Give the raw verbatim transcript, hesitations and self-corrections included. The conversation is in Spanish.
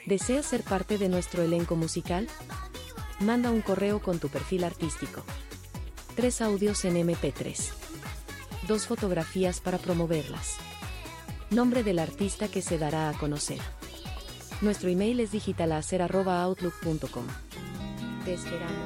¿Deseas ser parte de nuestro elenco musical? Manda un correo con tu perfil artístico. Tres audios en eme pe tres. Dos fotografías para promoverlas. Nombre del artista que se dará a conocer. Nuestro email es digitalacer arroba outlook punto com. Te esperamos.